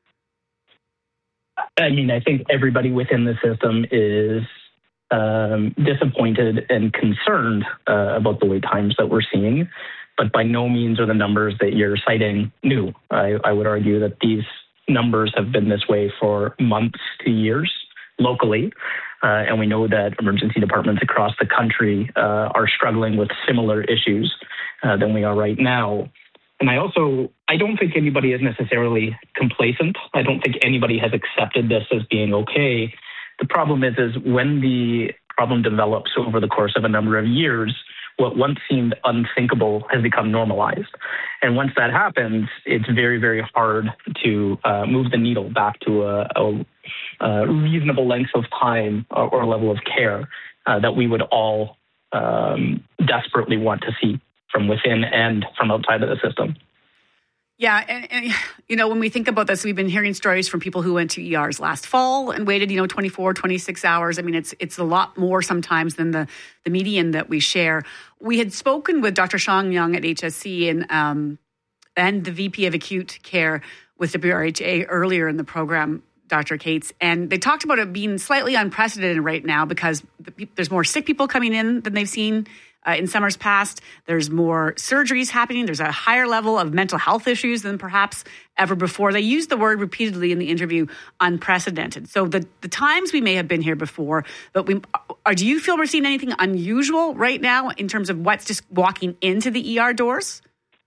I mean, I think everybody within the system is disappointed and concerned about the wait times that we're seeing, but by no means are the numbers that you're citing new. I would argue that these numbers have been this way for months to years locally. And we know that emergency departments across the country are struggling with similar issues than we are right now. And I don't think anybody is necessarily complacent. I don't think anybody has accepted this as being okay. The problem is when the problem develops over the course of a number of years, what once seemed unthinkable has become normalized. And once that happens, it's very, very hard to move the needle back to a reasonable length of time or level of care that we would all desperately want to see from within and from outside of the system. Yeah, and you know, when we think about this, we've been hearing stories from people who went to ERs last fall and waited, 24, 26 hours. I mean, it's a lot more sometimes than the median that we share. We had spoken with Dr. Sean Young at HSC and the VP of Acute Care with WRHA earlier in the program, Dr. Cates, and they talked about it being slightly unprecedented right now because there's more sick people coming in than they've seen in summers past. There's more surgeries happening. There's a higher level of mental health issues than perhaps ever before. They used the word repeatedly in the interview, unprecedented. So the times we may have been here before, but do you feel we're seeing anything unusual right now in terms of what's just walking into the ER doors?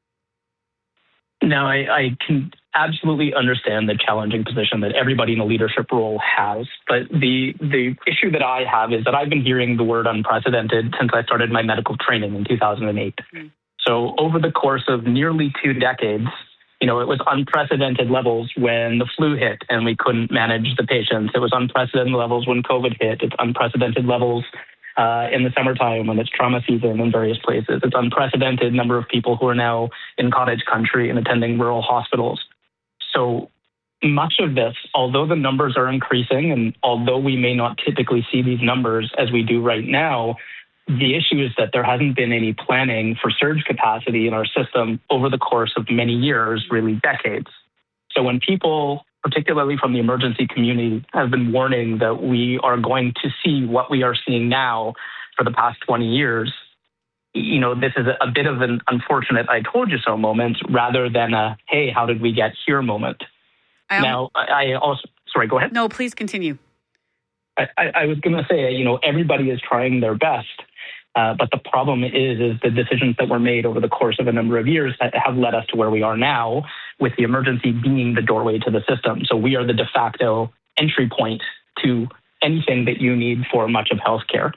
No, I can absolutely understand the challenging position that everybody in a leadership role has. But the issue that I have is that I've been hearing the word unprecedented since I started my medical training in 2008. So over the course of nearly 2 decades, it was unprecedented levels when the flu hit and we couldn't manage the patients. It was unprecedented levels when COVID hit. It's unprecedented levels in the summertime when it's trauma season in various places. It's unprecedented number of people who are now in cottage country and attending rural hospitals. So much of this, although the numbers are increasing and although we may not typically see these numbers as we do right now, the issue is that there hasn't been any planning for surge capacity in our system over the course of many years, really decades. So when people particularly from the emergency community, have been warning that we are going to see what we are seeing now for the past 20 years. This is a bit of an unfortunate I told you so moment rather than a, hey, how did we get here moment. I also, sorry, go ahead. No, please continue. I was going to say, everybody is trying their best. But the problem is the decisions that were made over the course of a number of years that have led us to where we are now, with the emergency being the doorway to the system. So we are the de facto entry point to anything that you need for much of healthcare.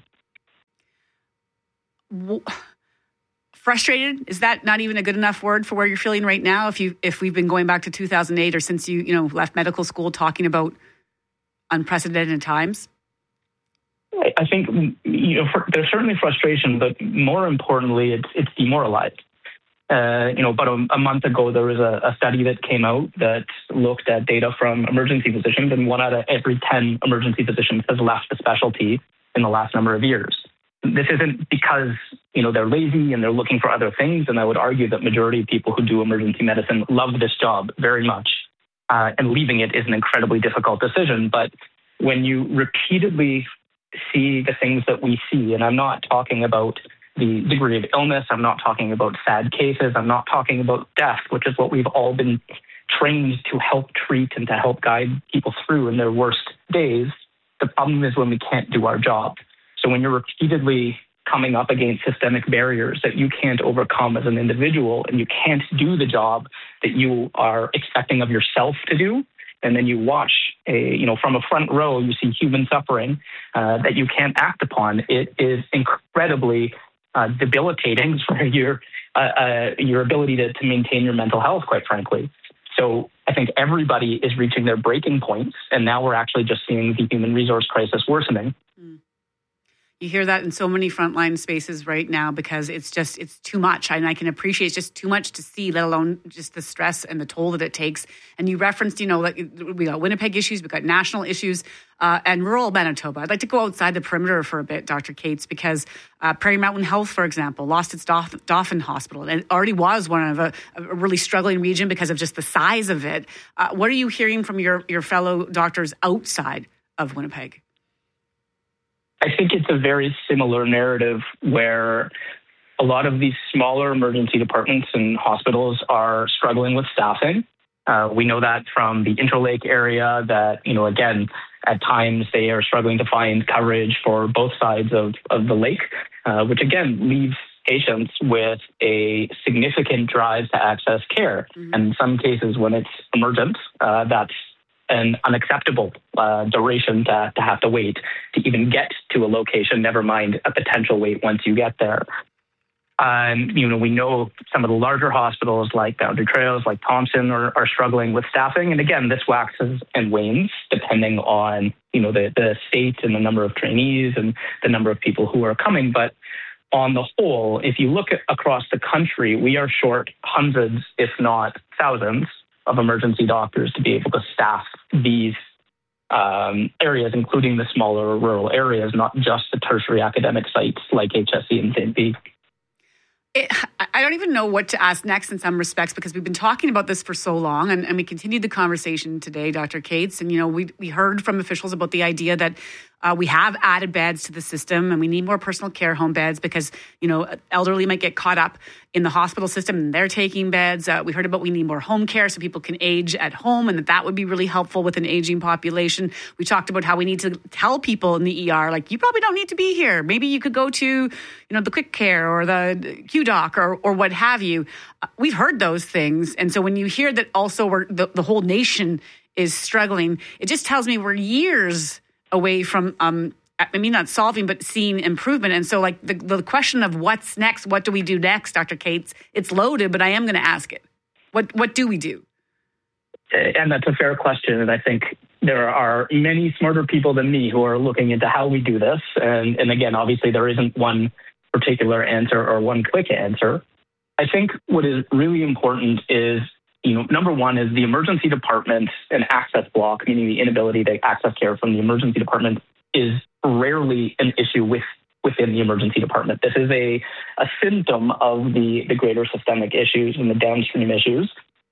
Frustrated? Is that not even a good enough word for where you're feeling right now? If we've been going back to 2008 or since you left medical school talking about unprecedented times? I think there's certainly frustration, but more importantly, it's demoralized. About a month ago, there was a study that came out that looked at data from emergency physicians, and 1 out of every 10 emergency physicians has left the specialty in the last number of years. This isn't because they're lazy and they're looking for other things, and I would argue that majority of people who do emergency medicine love this job very much, and leaving it is an incredibly difficult decision. But when you repeatedly see the things that we see, and I'm not talking about the degree of illness, I'm not talking about sad cases, I'm not talking about death, which is what we've all been trained to help treat and to help guide people through in their worst days. The problem is when we can't do our job. So when you're repeatedly coming up against systemic barriers that you can't overcome as an individual, and you can't do the job that you are expecting of yourself to do, and then you watch from a front row, you see human suffering that you can't act upon, it is incredibly debilitating for your ability to maintain your mental health, quite frankly. So I think everybody is reaching their breaking points, and now we're actually just seeing the human resource crisis worsening. You hear that in so many frontline spaces right now because it's too much. And I can appreciate it's just too much to see, let alone just the stress and the toll that it takes. And you referenced, we got Winnipeg issues, we got national issues, and rural Manitoba. I'd like to go outside the perimeter for a bit, Dr. Cates, because Prairie Mountain Health, for example, lost its Dauphin Hospital. And it already was one of a really struggling region because of just the size of it. What are you hearing from your fellow doctors outside of Winnipeg? I think it's a very similar narrative where a lot of these smaller emergency departments and hospitals are struggling with staffing. We know that from the Interlake area that, again, at times they are struggling to find coverage for both sides of the lake, which again leaves patients with a significant drive to access care. Mm-hmm. And in some cases, when it's emergent, that's an unacceptable duration to have to wait to even get to a location, never mind a potential wait once you get there. We know some of the larger hospitals like Boundary Trails, like Thompson are struggling with staffing. And again, this waxes and wanes depending on, the state and the number of trainees and the number of people who are coming. But on the whole, if you look across the country, we are short hundreds, if not thousands, of emergency doctors to be able to staff these areas, including the smaller rural areas, not just the tertiary academic sites like HSC and St. P. I don't even know what to ask next in some respects because we've been talking about this for so long and we continued the conversation today, Dr. Cates. And, we heard from officials about the idea that we have added beds to the system and we need more personal care home beds because, elderly might get caught up in the hospital system and they're taking beds. We heard about we need more home care so people can age at home and that would be really helpful with an aging population. We talked about how we need to tell people in the ER, like, you probably don't need to be here. Maybe you could go to, the quick care or the QDoc or what have you. We've heard those things. And so when you hear that also the whole nation is struggling, it just tells me we're years away from, not solving, but seeing improvement. And so like the question of what's next, what do we do next, Dr. Cates, it's loaded, but I am going to ask it. What do we do? And that's a fair question. And I think there are many smarter people than me who are looking into how we do this. And again, obviously there isn't one particular answer or one quick answer. I think what is really important is, number one is the emergency department and access block, meaning the inability to access care from the emergency department, is rarely an issue within the emergency department. This is a symptom of the greater systemic issues and the downstream issues.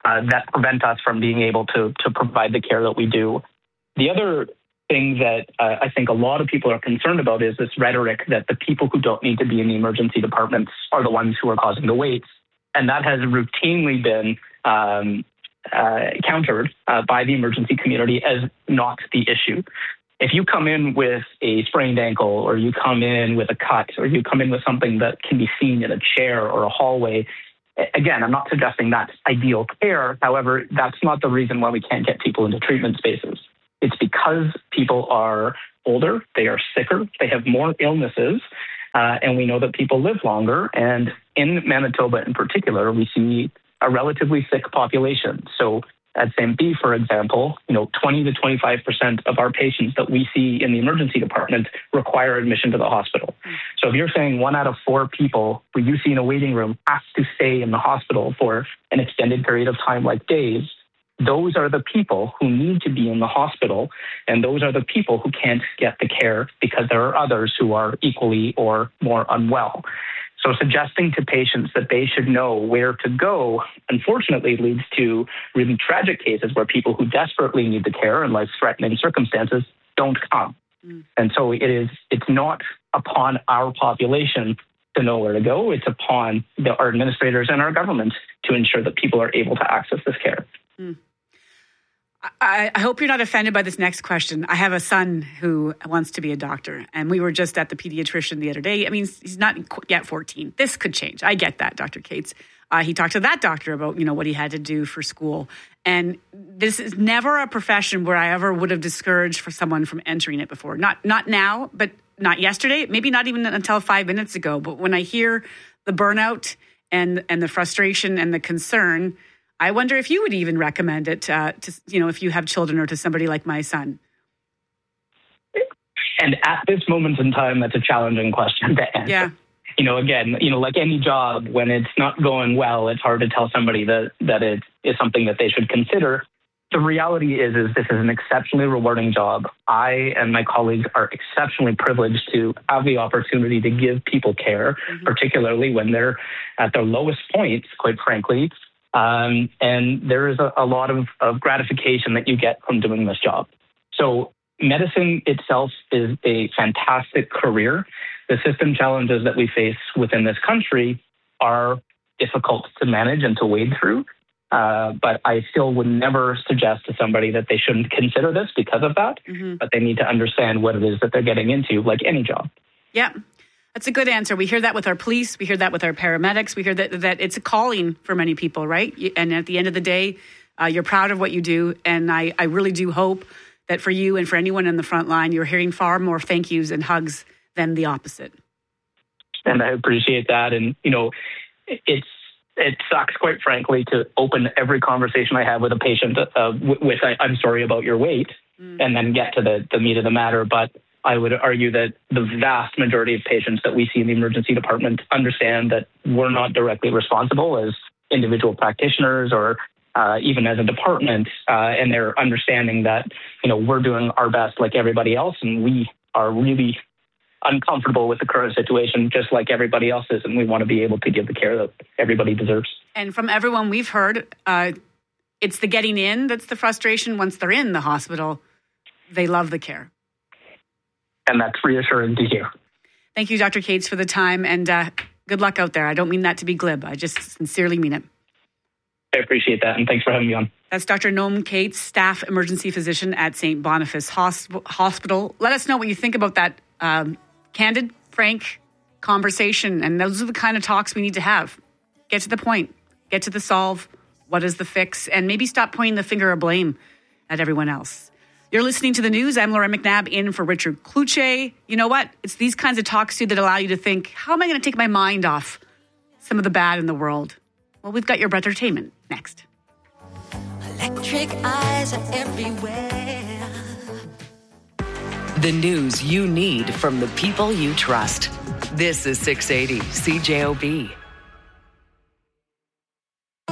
that prevent us from being able to provide the care that we do. The other thing that I think a lot of people are concerned about is this rhetoric that the people who don't need to be in the emergency departments are the ones who are causing the waits. And that has routinely been countered by the emergency community as not the issue. If you come in with a sprained ankle, or you come in with a cut, or you come in with something that can be seen in a chair or a hallway, again, I'm not suggesting that's ideal care. However, that's not the reason why we can't get people into treatment spaces. It's because people are older, they are sicker, they have more illnesses, and we know that people live longer. And in Manitoba in particular, we see a relatively sick population. So at St. B, for example, 20 to 25% of our patients that we see in the emergency department require admission to the hospital. So if you're saying 1 out of 4 people who you see in a waiting room has to stay in the hospital for an extended period of time, like days, those are the people who need to be in the hospital, and those are the people who can't get the care because there are others who are equally or more unwell. So suggesting to patients that they should know where to go, unfortunately, leads to really tragic cases where people who desperately need the care in life-threatening circumstances don't come. And so it's not upon our population to know where to go. It's upon our administrators and our government to ensure that people are able to access this care. I hope you're not offended by this next question. I have a son who wants to be a doctor, and we were just at the pediatrician the other day. I mean, he's not yet 14. This could change. I get that, Dr. Cates. He talked to that doctor about, what he had to do for school. And this is never a profession where I ever would have discouraged for someone from entering it before. Not now, but not yesterday, maybe not even until 5 minutes ago. But when I hear the burnout and the frustration and the concern, I wonder if you would even recommend it to if you have children, or to somebody like my son. And at this moment in time, that's a challenging question to answer. Yeah. Again, like any job, when it's not going well, it's hard to tell somebody that it is something that they should consider. The reality is this is an exceptionally rewarding job. I and my colleagues are exceptionally privileged to have the opportunity to give people care, particularly when they're at their lowest points, quite frankly. And there is a lot of gratification that you get from doing this job. So medicine itself is a fantastic career. The system challenges that we face within this country are difficult to manage and to wade through. But I still would never suggest to somebody that they shouldn't consider this because of that. But they need to understand what it is that they're getting into, like any job. Yeah. That's a good answer. We hear that with our police. We hear that with our paramedics. We hear that it's a calling for many people, right? And at the end of the day, you're proud of what you do. And I really do hope that for you and for anyone in the front line, you're hearing far more thank yous and hugs than the opposite. And I appreciate that. And, it sucks, quite frankly, to open every conversation I have with a patient with I'm sorry about your wait, and then get to the meat of the matter. But I would argue that the vast majority of patients that we see in the emergency department understand that we're not directly responsible as individual practitioners or even as a department, and they're understanding that, we're doing our best like everybody else, and we are really uncomfortable with the current situation just like everybody else is, and we want to be able to give the care that everybody deserves. And from everyone we've heard, it's the getting in that's the frustration. Once they're in the hospital, they love the care. And that's reassuring to hear. Thank you, Dr. Cates, for the time, and good luck out there. I don't mean that to be glib. I just sincerely mean it. I appreciate that, and thanks for having me on. That's Dr. Noam Cates, staff emergency physician at St. Boniface Hospital. Let us know what you think about that candid, frank conversation, and those are the kind of talks we need to have. Get to the point. Get to the solve. What is the fix? And maybe stop pointing the finger of blame at everyone else. You're listening to the news. I'm Lauren McNabb, in for Richard Cloutier. You know what? It's these kinds of talks, too, that allow you to think, how am I going to take my mind off some of the bad in the world? Well, we've got your entertainment next. Electric eyes are everywhere. The news you need from the people you trust. This is 680 CJOB. Built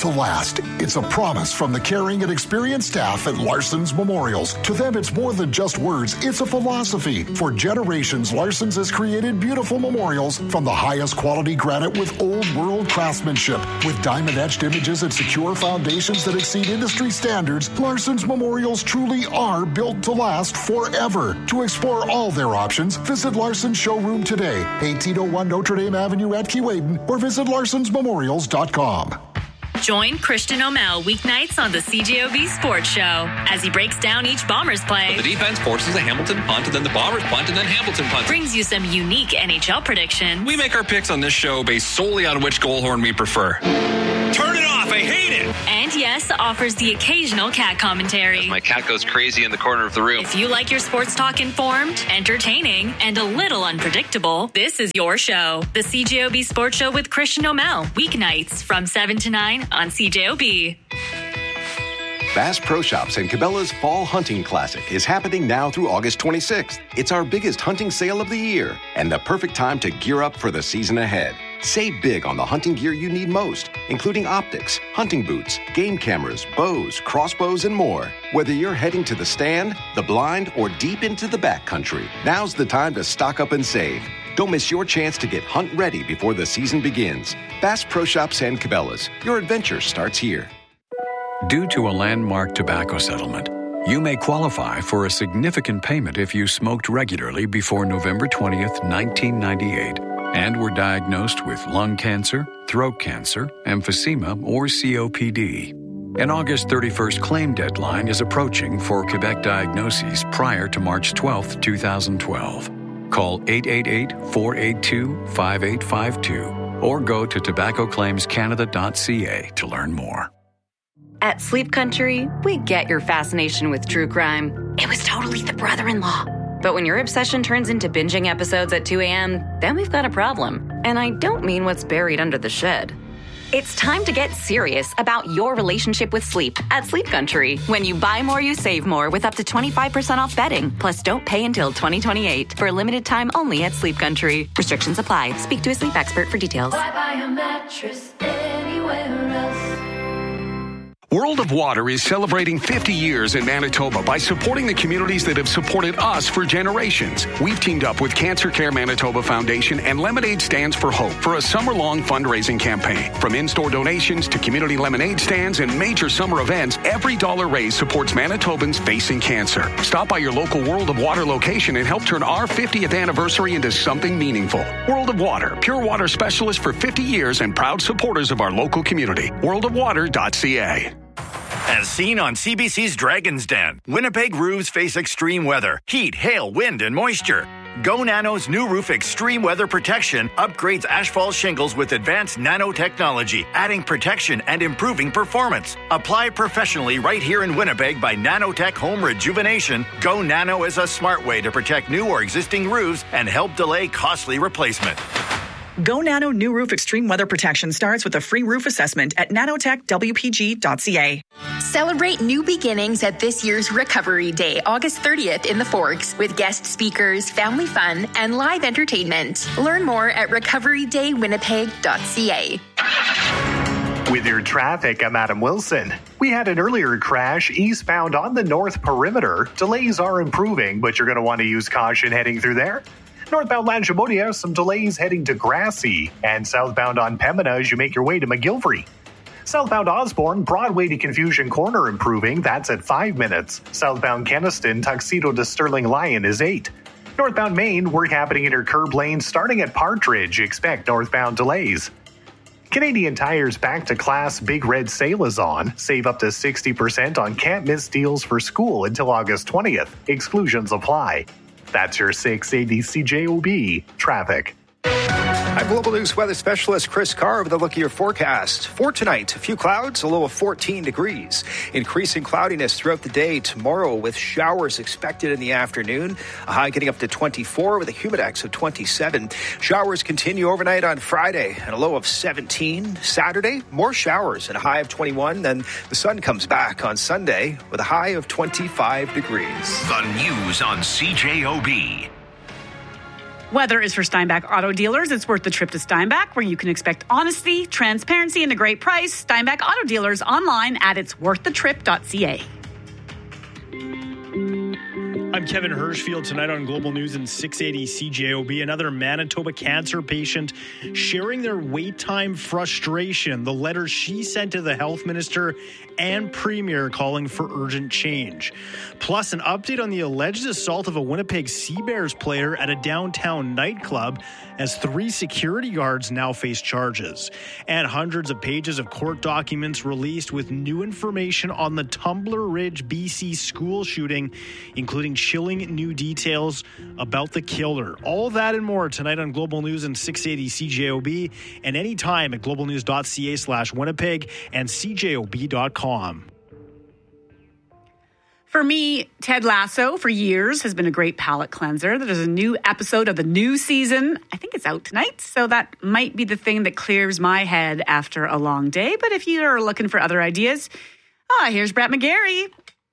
to last. It's a promise from the caring and experienced staff at Larson's Memorials. To them, it's more than just words. It's a philosophy. For generations, Larson's has created beautiful memorials from the highest quality granite with old world craftsmanship. With diamond-etched images and secure foundations that exceed industry standards, Larson's Memorials truly are built to last forever. To explore all their options, visit Larson's showroom today, 1801 Notre Dame Avenue at Keewaydin, or visit larsonsmemorials.com. Join Christian O'Mell weeknights on the CJOB Sports Show as he breaks down each Bombers play. The defense forces a Hamilton punt, and then the Bombers punt, and then Hamilton punt. Brings you some unique NHL predictions. We make our picks on this show based solely on which goal horn we prefer. Turn it off, I hate it! And yes, offers the occasional cat commentary. As my cat goes crazy in the corner of the room. If you like your sports talk informed, entertaining, and a little unpredictable, this is your show. The CJOB Sports Show with Christian O'Mell. Weeknights from 7 to 9 on CJOB. Bass Pro Shops and Cabela's Fall Hunting Classic is happening now through August 26th. It's our biggest hunting sale of the year and the perfect time to gear up for the season ahead. Save big on the hunting gear you need most, including optics, hunting boots, game cameras, bows, crossbows, and more. Whether you're heading to the stand, the blind, or deep into the backcountry, now's the time to stock up and save. Don't miss your chance to get hunt ready before the season begins. Bass Pro Shops and Cabela's. Your adventure starts here. Due to a landmark tobacco settlement, you may qualify for a significant payment if you smoked regularly before November 20th, 1998, and were diagnosed with lung cancer, throat cancer, emphysema, or COPD. An August 31st claim deadline is approaching for Quebec diagnoses prior to March 12th, 2012. Call 888-482-5852 or go to tobaccoclaimscanada.ca to learn more. At Sleep Country, we get your fascination with true crime. It was totally the brother-in-law. But when your obsession turns into binging episodes at 2 a.m., then we've got a problem. And I don't mean what's buried under the shed. It's time to get serious about your relationship with sleep at Sleep Country. When you buy more, you save more with up to 25% off bedding. Plus, don't pay until 2028 for a limited time only at Sleep Country. Restrictions apply. Speak to a sleep expert for details. Why buy a mattress anywhere else? World of Water is celebrating 50 years in Manitoba by supporting the communities that have supported us for generations. We've teamed up with Cancer Care Manitoba Foundation and Lemonade Stands for Hope for a summer-long fundraising campaign. From in-store donations to community lemonade stands and major summer events, every dollar raised supports Manitobans facing cancer. Stop by your local World of Water location and help turn our 50th anniversary into something meaningful. World of Water, pure water specialist for 50 years and proud supporters of our local community. worldofwater.ca. As seen on CBC's Dragon's Den, Winnipeg roofs face extreme weather, heat, hail, wind, and moisture. Go Nano's new roof extreme weather protection upgrades asphalt shingles with advanced nanotechnology, adding protection and improving performance. Apply professionally right here in Winnipeg by Nanotech Home Rejuvenation. Go Nano is a smart way to protect new or existing roofs and help delay costly replacement. Go Nano New Roof Extreme Weather Protection starts with a free roof assessment at nanotechwpg.ca. Celebrate new beginnings at this year's Recovery Day, August 30th in the Forks, with guest speakers, family fun, and live entertainment. Learn more at recoveryday.winnipeg.ca. With your traffic, I'm Adam Wilson. We had an earlier crash eastbound on the North Perimeter. Delays are improving, but you're going to want to use caution heading through there. Northbound Langemodia, some delays heading to Grassy, and southbound on Pembina as you make your way to McGillivray. Southbound Osborne, Broadway to Confusion Corner improving, that's at 5 minutes. Southbound Keniston, Tuxedo to Sterling Lyon is 8. Northbound Maine, work happening in your curb lane starting at Partridge, expect northbound delays. Canadian Tire's Back to Class Big Red Sale is on. Save up to 60% on can't miss deals for school until August 20th. Exclusions apply. That's your 680 CJOB traffic. I'm Global News weather specialist Chris Carr with a look at your forecast. For tonight, a few clouds, a low of 14 degrees. Increasing cloudiness throughout the day tomorrow with showers expected in the afternoon. A high getting up to 24 with a humidex of 27. Showers continue overnight on Friday and a low of 17. Saturday, more showers and a high of 21. Then the sun comes back on Sunday with a high of 25 degrees. The news on CJOB. Weather is for Steinbach Auto Dealers. It's worth the trip to Steinbach, where you can expect honesty, transparency, and a great price. Steinbach Auto Dealers online at itsworththetrip.ca. I'm Kevin Hirschfield. Tonight on Global News and 680 CJOB, another Manitoba cancer patient sharing their wait time frustration. The letter she sent to the health minister and premier calling for urgent change. Plus, an update on the alleged assault of a Winnipeg Sea Bears player at a downtown nightclub, as 3 security guards now face charges. And hundreds of pages of court documents released with new information on the Tumbler Ridge, BC school shooting, including chilling new details about the killer. All that and more tonight on Global News and 680 CJOB, and anytime at globalnews.ca/Winnipeg and CJOB.com. For me, Ted Lasso for years has been a great palate cleanser. There's a new episode of the new season. I think it's out tonight, so that might be the thing that clears my head after a long day. But if you're looking for other ideas, here's Brett McGarry.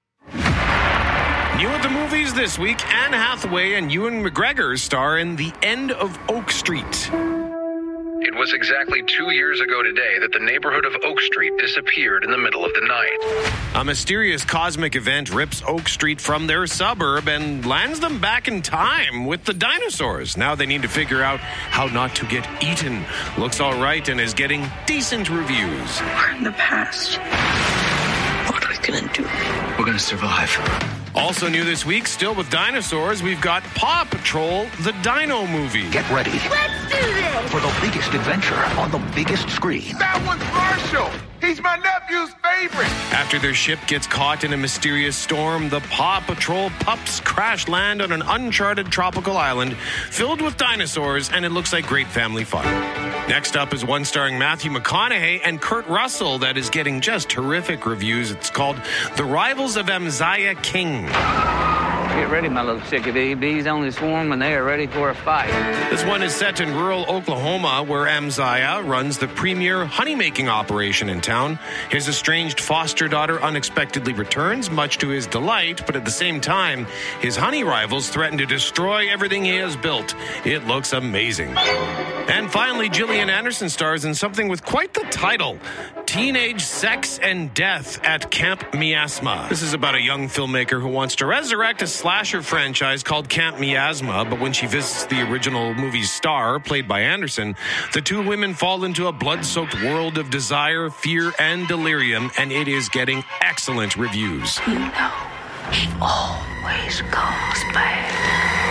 New at the movies this week, Anne Hathaway and Ewan McGregor star in The End of Oak Street. It was exactly 2 years ago today that the neighborhood of Oak Street disappeared in the middle of the night. A mysterious cosmic event rips Oak Street from their suburb and lands them back in time with the dinosaurs. Now they need to figure out how not to get eaten. Looks all right and is getting decent reviews. We're in the past. What are we going to do? We're going to survive. Also new this week, still with dinosaurs, we've got Paw Patrol, the Dino movie. Get ready. Let's do this! For the biggest adventure on the biggest screen. That one's Marshall! He's my nephew's favorite! After their ship gets caught in a mysterious storm, the Paw Patrol pups crash land on an uncharted tropical island filled with dinosaurs, and it looks like great family fun. Next up is one starring Matthew McConaughey and Kurt Russell that is getting just terrific reviews. It's called The Rivals of Amziah King. Get ready, my little chickadee. Bees only swarm when they are ready for a fight. This one is set in rural Oklahoma, where Amziah runs the premier honey-making operation in town. His estranged foster daughter unexpectedly returns, much to his delight, but at the same time, his honey rivals threaten to destroy everything he has built. It looks amazing. And finally, Gillian Anderson stars in something with quite the title, Teenage Sex and Death at Camp Miasma. This is about a young filmmaker who wants to resurrect a slasher franchise called Camp Miasma, but when she visits the original movie's star, played by Anderson, the two women fall into a blood-soaked world of desire, fear, and delirium, and it is getting excellent reviews. You know, it always goes back.